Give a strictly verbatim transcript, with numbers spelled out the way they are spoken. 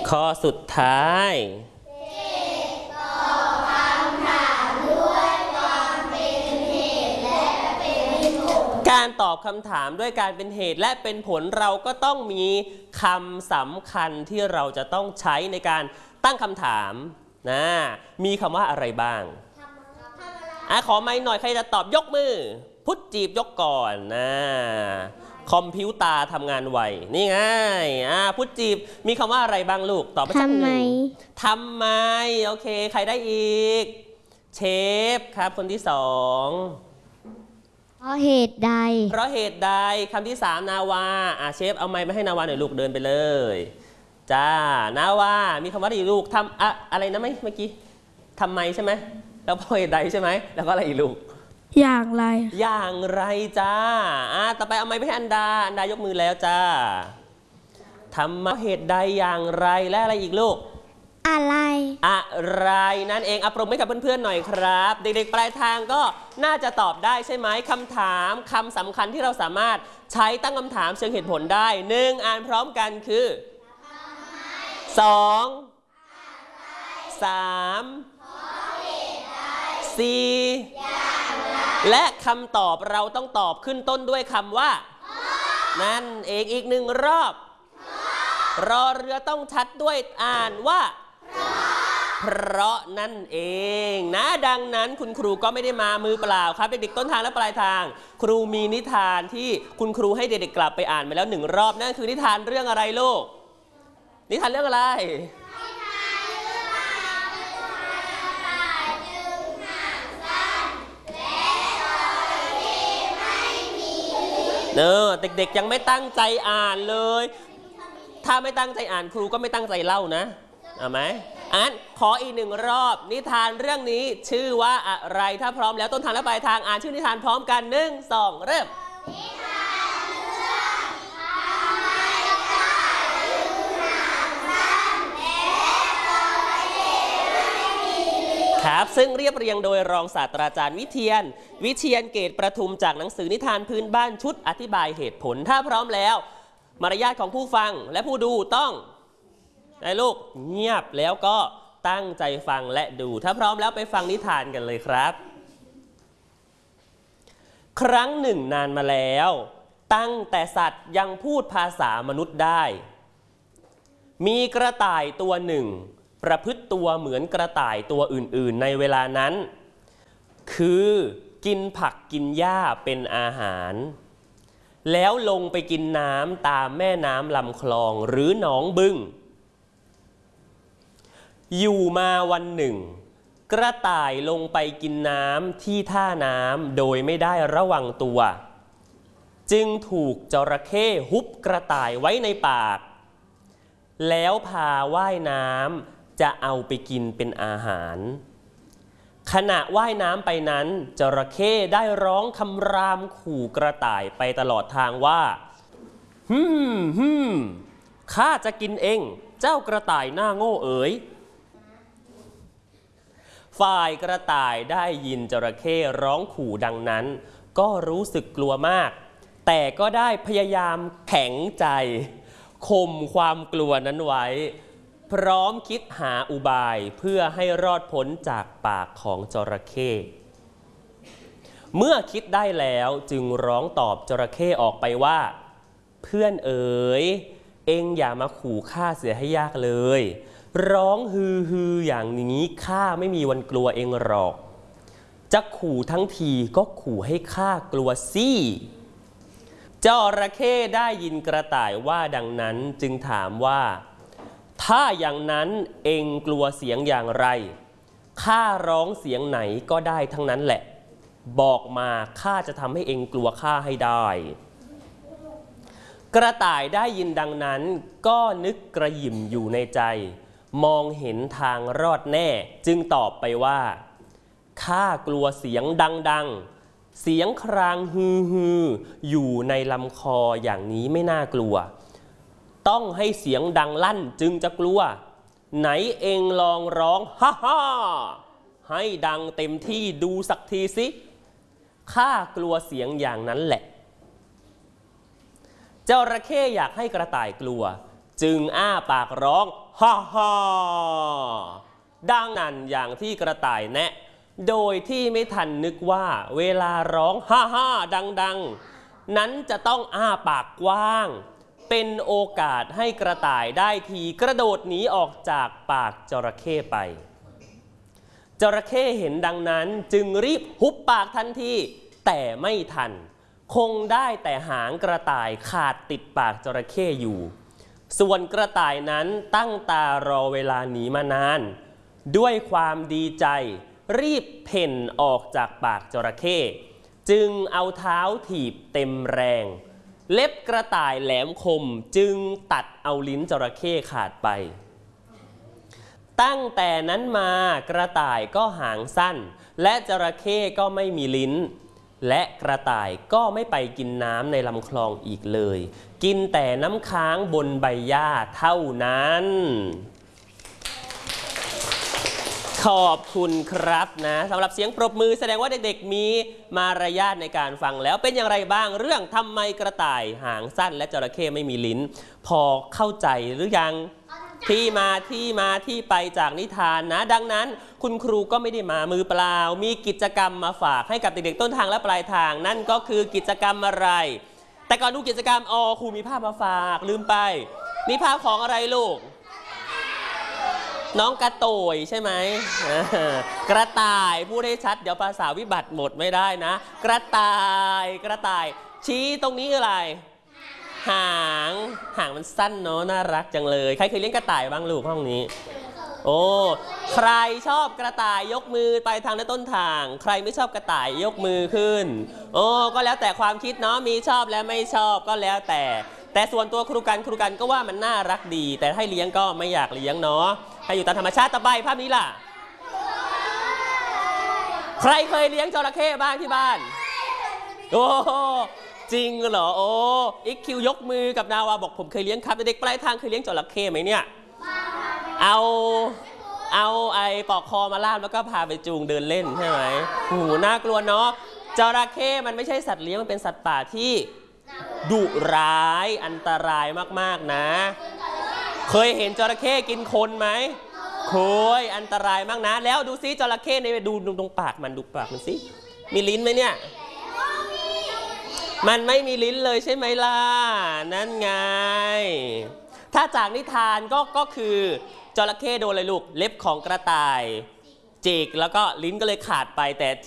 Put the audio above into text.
ข้อสุดท้ายการตอบคำถามด้วยการเป็นเหตุและเป็นผลเราก็ต้องมีคำสำคัญที่เราจะต้องใช้ในการตั้งคำถามนะมีคำว่าอะไรบ้างอ่ะขอไมค์หน่อยใครจะตอบยกมือพุทธจีบยกก่อนนะคอมพิวเตอร์ทำงานไวนี่ไงอ่ะพุทธจีบมีคำว่าอะไรบ้างลูกตอบไปสักหนึ่งทำไมโอเคใครได้อีกเชฟครับคนที่สองเพราะเหตุใดเพราะเหตุใดคำที่สามนาวาอ่ะเชฟเอาไมค์มาให้นาวาหน่อยลูกเดินไปเลยจ้านาวามีคำว่าอะไรลูกทำอะอะไรนะไม่เมื่อกี้ทำไมใช่ไหมแล้วเพราะเหตุใดใช่ไหมแล้วก็อะไรอีกลูกอย่างไรอย่างไรจ้าอ่ะต่อไปเอาไมค์ไปให้อันดาอันดายกมือแล้วจ้าทำมาเหตุใดอย่างไรและอะไรอีกลูกอะไรอะไรนั่นเองอัปรมให้กับเพื่อนๆหน่อยครับเด็กๆปลายทางก็น่าจะตอบได้ใช่ไหมคำถามคำสำคัญที่เราสามารถใช้ตั้งคำถามเชิงเหตุผลได้หนึ่งอ่านพร้อมกันคือสองสามสี่และคำตอบเราต้องตอบขึ้นต้นด้วยคำว่านั่นเองอีกหนึ่งรอบรอเรือต้องชัดด้วยอ่านว่าเพราะนั่นเองนะดังนั้นคุณครูก็ไม่ได้มามือเปล่าครับเด็กๆต้นทางและปลายทางครูมีนิทานที่คุณครูให้เด็กๆกลับไปอ่านมาแล้วหนึ่งรอบนั่นคือนิทานเรื่องอะไรลูกนิทานเรื่องอะไรเนอะเด็กๆยังไม่ตั้งใจอ่านเลยถ้าไม่ตั้งใจอ่านครูก็ไม่ตั้งใจเล่านะเอาไหมอ่านขออีกหนึ่งรอบนิทานเรื่องนี้ชื่อว่าอะไรถ้าพร้อมแล้วต้นทางและปลายทางอ่านชื่อนิทานพร้อมกันหนึ่งสองเริ่มนิทานเรื่องทำไมกระต่ายถึงหางสั้นและจระเข้ไม่มีครับซึ่งเรียบเรียงโดยรองศาสตราจารย์วิเทียนวิเชียรเกตประทุมจากหนังสือนิทานพื้นบ้านชุดอธิบายเหตุผลถ้าพร้อมแล้วมารยาทของผู้ฟังและผู้ดูต้องไอ้ลูกเงียบแล้วก็ตั้งใจฟังและดูถ้าพร้อมแล้วไปฟังนิทานกันเลยครับครั้งหนึ่งนานมาแล้วตั้งแต่สัตว์ยังพูดภาษามนุษย์ได้มีกระต่ายตัวหนึ่งประพฤติตัวเหมือนกระต่ายตัวอื่นๆในเวลานั้นคือกินผักกินหญ้าเป็นอาหารแล้วลงไปกินน้ำตามแม่น้ำลำคลองหรือหนองบึ้งอยู่มาวันหนึ่งกระต่ายลงไปกินน้ำที่ท่าน้ำโดยไม่ได้ระวังตัวจึงถูกจระเข้ฮุบกระต่ายไว้ในปากแล้วพาว่ายน้ำจะเอาไปกินเป็นอาหารขณะว่ายน้ำไปนั้นจระเข้ได้ร้องคำรามขู่กระต่ายไปตลอดทางว่าฮึมฮึมข้าจะกินเองเจ้ากระต่ายหน้าโง่เอ๋ยฝ่ายกระต่ายได้ยินจระเข้ร้องขู่ดังนั้นก็รู้สึกกลัวมากแต่ก็ได้พยายามแข็งใจข่มความกลัวนั้นไว้พร้อมคิดหาอุบายเพื่อให้รอดพ้นจากปากของจระเข้เมื่อคิดได้แล้วจึงร้องตอบจระเข้ออกไปว่าเพื่อนเอ๋ยเอ็งอย่ามาขู่ข้าเสียให้ยากเลยร้องฮือฮืออย่างนี้ข้าไม่มีวันกลัวเอ็งหรอกจะขู่ทั้งทีก็ขู่ให้ข้ากลัวสิจระเข้ได้ยินกระต่ายว่าดังนั้นจึงถามว่าถ้าอย่างนั้นเอ็งกลัวเสียงอย่างไรข้าร้องเสียงไหนก็ได้ทั้งนั้นแหละบอกมาข้าจะทำให้เอ็งกลัวข้าให้ได้กระต่ายได้ยินดังนั้นก็นึกกระหยิ่มอยู่ในใจมองเห็นทางรอดแน่จึงตอบไปว่าข้ากลัวเสียงดังๆเสียงครางฮือฮืออยู่ในลำคออย่างนี้ไม่น่ากลัวต้องให้เสียงดังลั่นจึงจะกลัวไหนเองลองร้องฮ่าฮ่าให้ดังเต็มที่ดูสักทีสิข้ากลัวเสียงอย่างนั้นแหละจระเข้อยากให้กระต่ายกลัวจึงอ้าปากร้องฮ่าฮ่าดังนั้นอย่างที่กระต่ายแนะโดยที่ไม่ทันนึกว่าเวลาร้องฮ่าฮ่าดังๆนั้นจะต้องอ้าปากกว้างเป็นโอกาสให้กระต่ายได้ทีกระโดดหนีออกจากปากจระเข้ไปจระเข้เห็นดังนั้นจึงรีบหุบปากทันทีแต่ไม่ทันคงได้แต่หางกระต่ายขาดติดปากจระเข้อยู่ส่วนกระต่ายนั้นตั้งตารอเวลาหนีมานานด้วยความดีใจรีบเพ่นออกจากปากจระเข้จึงเอาเท้าถีบเต็มแรงเล็บกระต่ายแหลมคมจึงตัดเอาลิ้นจระเข้ขาดไปตั้งแต่นั้นมากระต่ายก็หางสั้นและจระเข้ก็ไม่มีลิ้นและกระต่ายก็ไม่ไปกินน้ำในลำคลองอีกเลยกินแต่น้ำค้างบนใบหญ้าเท่านั้นขอบคุณครับนะสำหรับเสียงปรบมือแสดงว่าเด็กๆมีมารยาทในการฟังแล้วเป็นอย่างไรบ้างเรื่องทำไมกระต่ายหางสั้นและจระเข้ไม่มีลิ้นพอเข้าใจหรือยังที่มาที่มาที่ไปจากนิทานนะดังนั้นคุณครูก็ไม่ได้มามือเปล่ามีกิจกรรมมาฝากให้กับเด็กๆต้นทางและปลายทางนั่นก็คือกิจกรรมอะไรแต่ก่อนดูกิจกรรมอ๋อครูมีภาพมาฝากลืมไปนี่ภาพของอะไรลูกน้องกระโต่ยใช่ไหมกระต่ายพูดให้ชัดเดี๋ยวภาษาวิบัติหมดไม่ได้นะกระต่ายกระต่ายชี้ตรงนี้อะไรหางหางมันสั้นเนาะน่ารักจังเลยใครเคยเลี้ยงกระต่ายบ้างลูกห้องนี้โอ้ใครชอบกระต่ายยกมือไปทางในต้นทางใครไม่ชอบกระต่ายยกมือขึ้นโอ้ก็แล้วแต่ความคิดเนาะมีชอบและไม่ชอบก็แล้วแต่แต่ส่วนตัวครูกันครูกันก็ว่ามันน่ารักดีแต่ให้เลี้ยงก็ไม่อยากเลี้ยงเนาะให้อยู่ตามธรรมชาติต่อไปภาพนี้ล่ะใครเคยเลี้ยงจระเข้บ้างที่บ้านโอ้จริงเหรอโอ้อีกคิวยกมือกับนาวาบอกผมเคยเลี้ยงครับเด็กปลายทางเคยเลี้ยงจระเข้ไหมเนี่ยเอาเอาไอ้ปอกคอมาล่ามแล้วก็พาไปจูงเดินเล่นใช่ไหมหูน่ากลัวเนาะจระเข้มันไม่ใช่สัตว์เลี้ยงมันเป็นสัตว์ป่าที่ดุร้ายอันตรายมากๆนะเคยเห็นจระเข้กินคนไหมเคยอันตรายมากนะแล้วดูซิจระเข้ในดูตรงปากมันดูปากมันสิมีลิ้นไหมเนี่ยมันไม่มีลิ้นเลยใช่ไหมล่ะนั่นไงถ้าจากนิทานก็ก็คือจระเข้โดนอะไรลูกเล็บของกระต่ายจิกแล้วก็ลิ้นก็เลยขาดไปแต่จ